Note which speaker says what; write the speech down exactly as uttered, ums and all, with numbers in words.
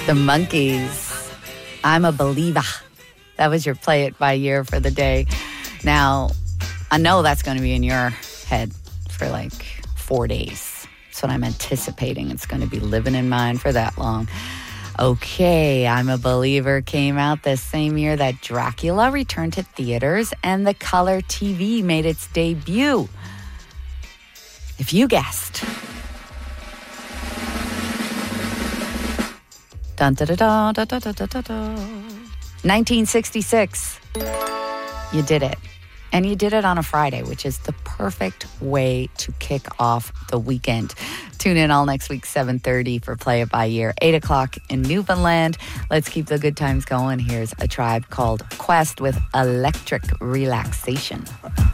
Speaker 1: The Monkees, I'm a Believer. That was your play it by year for the day. Now, I know that's going to be in your head for like four days. That's what I'm anticipating. It's going to be living in mine for that long. Okay, I'm a Believer came out the same year that Dracula returned to theaters and the color T V made its debut. If you guessed. Dun, da, da, da, da, da, da, da, da. nineteen sixty-six. You did it. And you did it on a Friday, which is the perfect way to kick off the weekend. Tune in all next week, seven thirty for Play It By Year, eight o'clock in Newfoundland. Let's keep the good times going. Here's A Tribe Called Quest with Electric Relaxation.